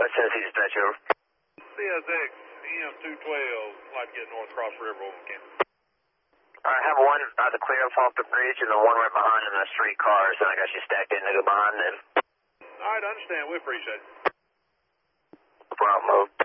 Tennessee dispatch over. CSX, EM212, like to get North Cross River over Campbell. Alright, have one the clear up off the bridge and the one right behind in the street cars, and I got you stacked in to go behind them. Alright, I understand. We appreciate it. No problem, move.